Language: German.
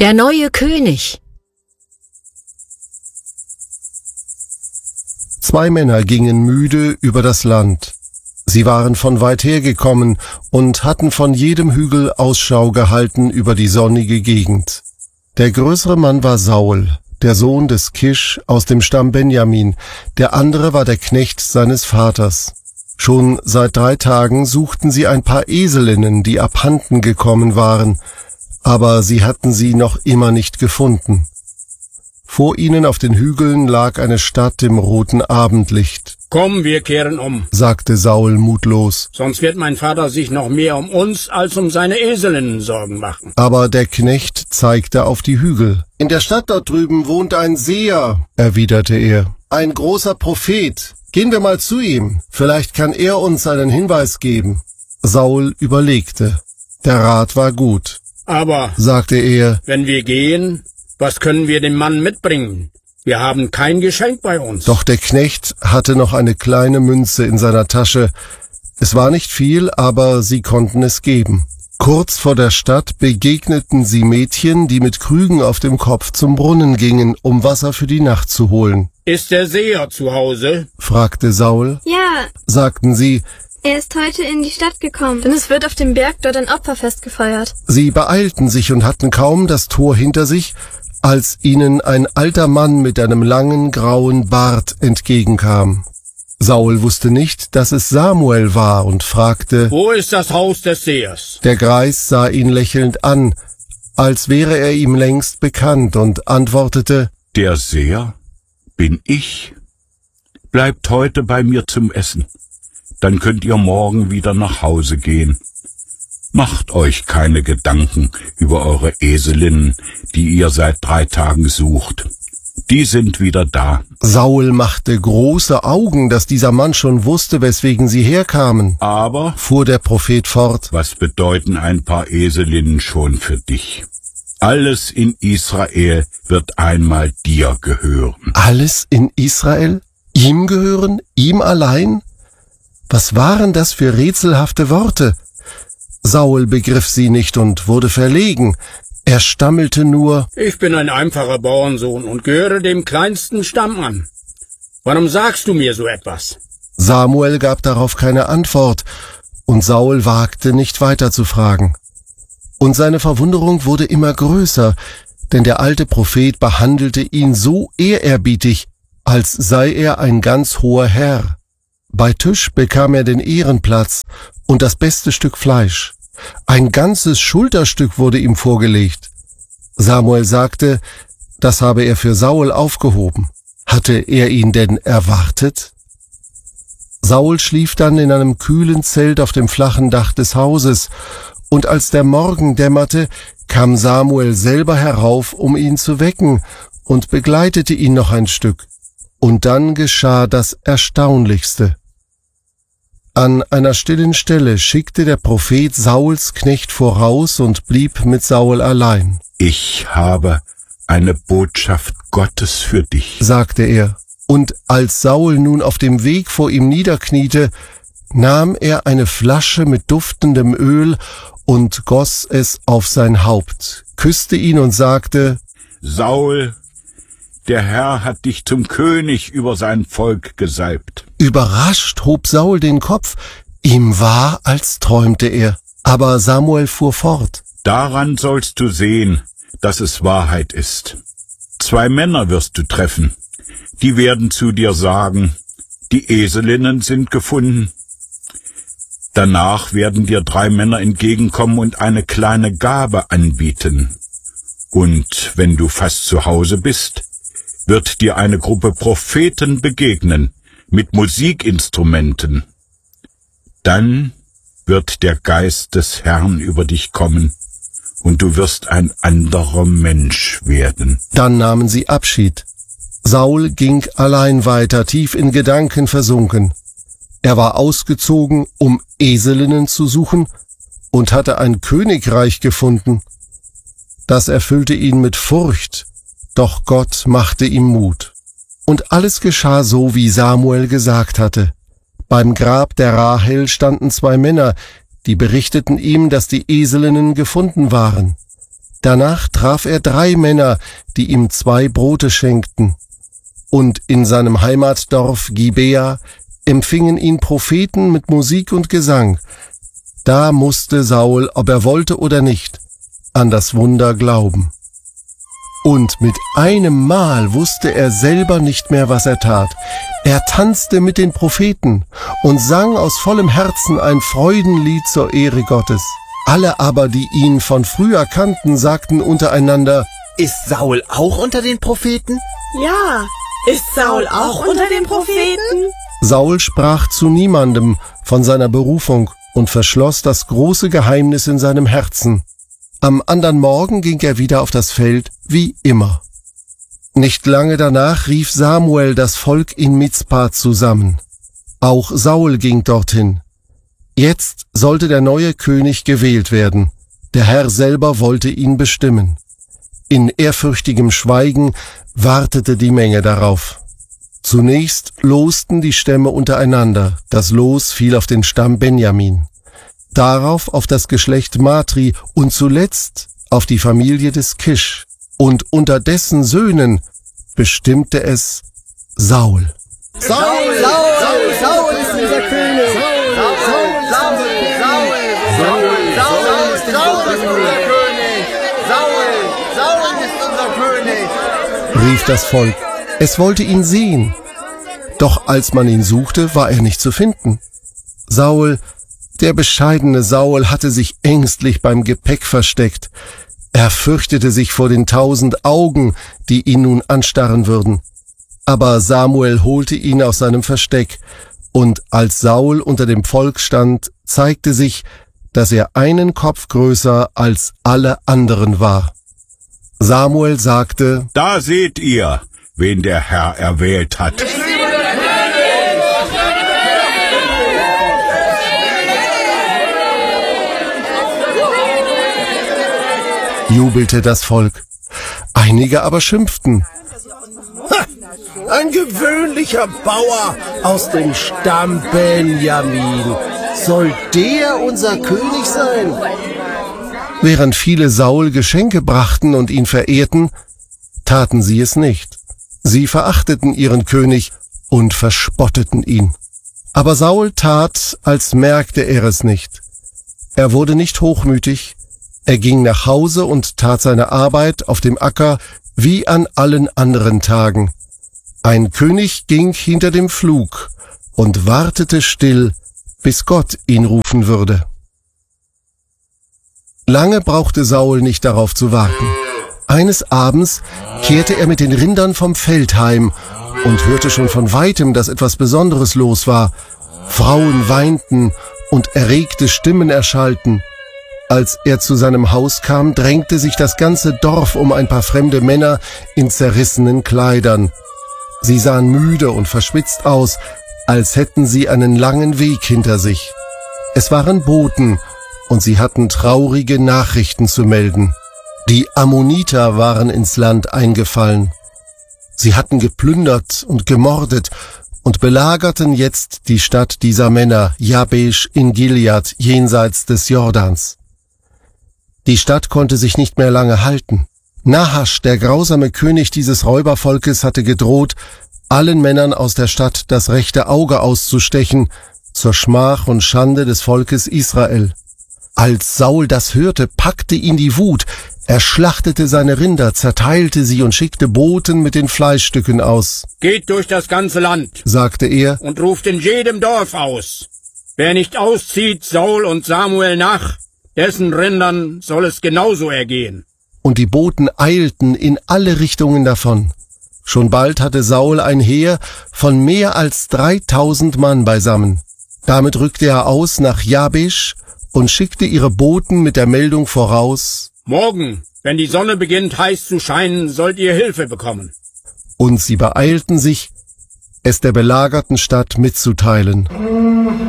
Der neue König. 2 Männer gingen müde über das Land. Sie waren von weit her gekommen und hatten von jedem Hügel Ausschau gehalten über die sonnige Gegend. Der größere Mann war Saul, der Sohn des Kisch aus dem Stamm Benjamin, der andere war der Knecht seines Vaters. Schon seit 3 Tagen suchten sie ein paar Eselinnen, die abhanden gekommen waren, aber sie hatten sie noch immer nicht gefunden. Vor ihnen auf den Hügeln lag eine Stadt im roten Abendlicht. »Komm, wir kehren um«, sagte Saul mutlos. »Sonst wird mein Vater sich noch mehr um uns als um seine Eselinnen Sorgen machen.« Aber der Knecht zeigte auf die Hügel. »In der Stadt dort drüben wohnt ein Seher«, erwiderte er, »ein großer Prophet. Gehen wir mal zu ihm, vielleicht kann er uns einen Hinweis geben.« Saul überlegte. Der Rat war gut. »Aber«, sagte er, »wenn wir gehen, was können wir dem Mann mitbringen? Wir haben kein Geschenk bei uns.« Doch der Knecht hatte noch eine kleine Münze in seiner Tasche. Es war nicht viel, aber sie konnten es geben. Kurz vor der Stadt begegneten sie Mädchen, die mit Krügen auf dem Kopf zum Brunnen gingen, um Wasser für die Nacht zu holen. »Ist der Seher zu Hause?« fragte Saul. »Ja«, sagten sie. »Er ist heute in die Stadt gekommen, denn es wird auf dem Berg dort ein Opferfest gefeiert.« Sie beeilten sich und hatten kaum das Tor hinter sich, als ihnen ein alter Mann mit einem langen grauen Bart entgegenkam. Saul wusste nicht, dass es Samuel war und fragte, »Wo ist das Haus des Sehers?« Der Greis sah ihn lächelnd an, als wäre er ihm längst bekannt, und antwortete, »Der Seher bin ich. Bleibt heute bei mir zum Essen, dann könnt ihr morgen wieder nach Hause gehen. Macht euch keine Gedanken über eure Eselinnen, die ihr seit 3 Tagen sucht. Die sind wieder da.« Saul machte große Augen, dass dieser Mann schon wusste, weswegen sie herkamen. »Aber«, fuhr der Prophet fort, »was bedeuten ein paar Eselinnen schon für dich? Alles in Israel wird einmal dir gehören.« Alles in Israel? Ihm gehören? Ihm allein? Was waren das für rätselhafte Worte? Saul begriff sie nicht und wurde verlegen. Er stammelte nur, »Ich bin ein einfacher Bauernsohn und gehöre dem kleinsten Stamm an. Warum sagst du mir so etwas?« Samuel gab darauf keine Antwort, und Saul wagte nicht weiter zu fragen. Und seine Verwunderung wurde immer größer, denn der alte Prophet behandelte ihn so ehrerbietig, als sei er ein ganz hoher Herr. Bei Tisch bekam er den Ehrenplatz und das beste Stück Fleisch. Ein ganzes Schulterstück wurde ihm vorgelegt. Samuel sagte, das habe er für Saul aufgehoben. Hatte er ihn denn erwartet? Saul schlief dann in einem kühlen Zelt auf dem flachen Dach des Hauses, und als der Morgen dämmerte, kam Samuel selber herauf, um ihn zu wecken, und begleitete ihn noch ein Stück. Und dann geschah das Erstaunlichste. An einer stillen Stelle schickte der Prophet Sauls Knecht voraus und blieb mit Saul allein. »Ich habe eine Botschaft Gottes für dich«, sagte er. Und als Saul nun auf dem Weg vor ihm niederkniete, nahm er eine Flasche mit duftendem Öl und goss es auf sein Haupt, küsste ihn und sagte, »Saul, der Herr hat dich zum König über sein Volk gesalbt.« Überrascht hob Saul den Kopf. Ihm war, als träumte er. Aber Samuel fuhr fort. »Daran sollst du sehen, dass es Wahrheit ist. 2 Männer wirst du treffen. Die werden zu dir sagen, die Eselinnen sind gefunden. Danach werden dir 3 Männer entgegenkommen und eine kleine Gabe anbieten. Und wenn du fast zu Hause bist, wird dir eine Gruppe Propheten begegnen, mit Musikinstrumenten. Dann wird der Geist des Herrn über dich kommen, und du wirst ein anderer Mensch werden.« Dann nahmen sie Abschied. Saul ging allein weiter, tief in Gedanken versunken. Er war ausgezogen, um Eselinnen zu suchen, und hatte ein Königreich gefunden. Das erfüllte ihn mit Furcht, doch Gott machte ihm Mut. Und alles geschah so, wie Samuel gesagt hatte. Beim Grab der Rahel standen 2 Männer, die berichteten ihm, dass die Eselinnen gefunden waren. Danach traf er 3 Männer, die ihm 2 Brote schenkten. Und in seinem Heimatdorf Gibea empfingen ihn Propheten mit Musik und Gesang. Da musste Saul, ob er wollte oder nicht, an das Wunder glauben. Und mit einem Mal wusste er selber nicht mehr, was er tat. Er tanzte mit den Propheten und sang aus vollem Herzen ein Freudenlied zur Ehre Gottes. Alle aber, die ihn von früher kannten, sagten untereinander: Ist Saul auch unter den Propheten? Ja, ist Saul auch unter den Propheten? Saul sprach zu niemandem von seiner Berufung und verschloss das große Geheimnis in seinem Herzen. Am andern Morgen ging er wieder auf das Feld, wie immer. Nicht lange danach rief Samuel das Volk in Mizpa zusammen. Auch Saul ging dorthin. Jetzt sollte der neue König gewählt werden. Der Herr selber wollte ihn bestimmen. In ehrfürchtigem Schweigen wartete die Menge darauf. Zunächst losten die Stämme untereinander. Das Los fiel auf den Stamm Benjamin. Darauf auf das Geschlecht Matri und zuletzt auf die Familie des Kisch. Und unter dessen Söhnen bestimmte es Saul. Saul ist unser König! Saul ist unser König! Rief das Volk. Es wollte ihn sehen. Doch als man ihn suchte, war er nicht zu finden. Saul, der bescheidene Saul, hatte sich ängstlich beim Gepäck versteckt. Er fürchtete sich vor den 1000 Augen, die ihn nun anstarren würden. Aber Samuel holte ihn aus seinem Versteck, und als Saul unter dem Volk stand, zeigte sich, dass er einen Kopf größer als alle anderen war. Samuel sagte: Da seht ihr, wen der Herr erwählt hat. Jubelte das Volk. Einige aber schimpften. Ein gewöhnlicher Bauer aus dem Stamm Benjamin. Soll der unser König sein? Während viele Saul Geschenke brachten und ihn verehrten, taten sie es nicht. Sie verachteten ihren König und verspotteten ihn. Aber Saul tat, als merkte er es nicht. Er wurde nicht hochmütig. Er ging nach Hause und tat seine Arbeit auf dem Acker wie an allen anderen Tagen. Ein König ging hinter dem Pflug und wartete still, bis Gott ihn rufen würde. Lange brauchte Saul nicht darauf zu warten. Eines Abends kehrte er mit den Rindern vom Feld heim und hörte schon von weitem, dass etwas Besonderes los war. Frauen weinten und erregte Stimmen erschallten. Als er zu seinem Haus kam, drängte sich das ganze Dorf um ein paar fremde Männer in zerrissenen Kleidern. Sie sahen müde und verschwitzt aus, als hätten sie einen langen Weg hinter sich. Es waren Boten, und sie hatten traurige Nachrichten zu melden. Die Ammoniter waren ins Land eingefallen. Sie hatten geplündert und gemordet und belagerten jetzt die Stadt dieser Männer, Jabesh in Gilead, jenseits des Jordans. Die Stadt konnte sich nicht mehr lange halten. Nahasch, der grausame König dieses Räubervolkes, hatte gedroht, allen Männern aus der Stadt das rechte Auge auszustechen, zur Schmach und Schande des Volkes Israel. Als Saul das hörte, packte ihn die Wut. Er schlachtete seine Rinder, zerteilte sie und schickte Boten mit den Fleischstücken aus. Geht durch das ganze Land, sagte er, und ruft in jedem Dorf aus. Wer nicht auszieht Saul und Samuel nach, dessen Rindern soll es genauso ergehen. Und die Boten eilten in alle Richtungen davon. Schon bald hatte Saul ein Heer von mehr als 3000 Mann beisammen. Damit rückte er aus nach Jabesh und schickte ihre Boten mit der Meldung voraus: Morgen, wenn die Sonne beginnt heiß zu scheinen, sollt ihr Hilfe bekommen. Und sie beeilten sich, es der belagerten Stadt mitzuteilen.